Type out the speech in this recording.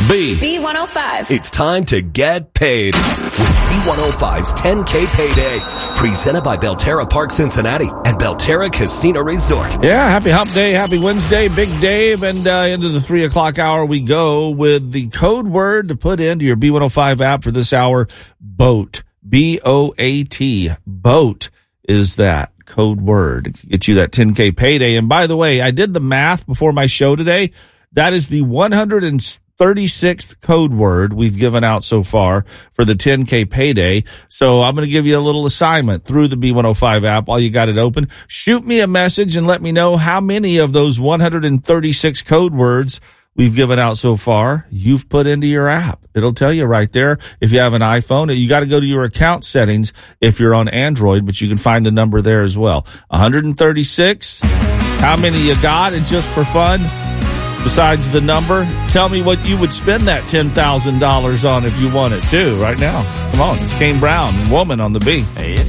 B105. It's time to get paid with B105's 10K Payday. Presented by Belterra Park Cincinnati and Belterra Casino Resort. Yeah, happy hump day, happy Wednesday, Big Dave, and into the 3 o'clock hour we go with the code word to put into your B105 app for this hour, BOAT. B-O-A-T. BOAT is that code word to get you that 10K payday. And by the way, I did the math before my show today. That is the 136th code word we've given out so far for the 10K payday. So I'm going to give you a little assignment through the B105 app while you got it open. Shoot me a message and let me know how many of those 136 code words we've given out so far you've put into your app. It'll tell you right there. If you have an iPhone, you got to go to your account settings if you're on Android, but you can find the number there as well. 136. How many you got? And just for fun, besides the number, tell me what you would spend that $10,000 on if you won it too right now. Come on, it's Kane Brown, Woman on the B.